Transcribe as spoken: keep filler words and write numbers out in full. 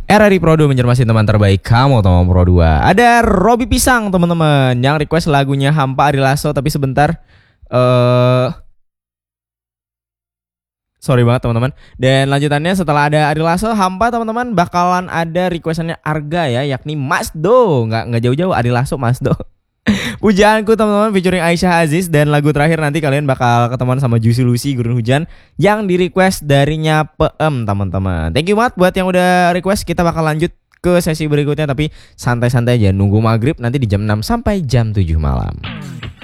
R R I Pro dua mencermasi teman terbaik kamu teman Pro dua. Ada Robby Pisang teman-teman yang request lagunya Hampa Ari Lasso. Tapi sebentar uh... Sorry banget teman-teman. Dan lanjutannya setelah ada Ari Lasso, Hampa teman-teman bakalan ada requestannya Arga ya, yakni Masdo. Nggak, nggak jauh-jauh, Ari Lasso Masdo. Pujaanku teman-teman featuring Aisyah Aziz. Dan lagu terakhir nanti kalian bakal ketemuan sama Juicy Lucy Gurun Hujan yang di request darinya P M teman-teman. Thank you banget buat yang udah request. Kita bakal lanjut ke sesi berikutnya, tapi santai-santai aja, nunggu maghrib nanti di jam enam sampai jam tujuh malam.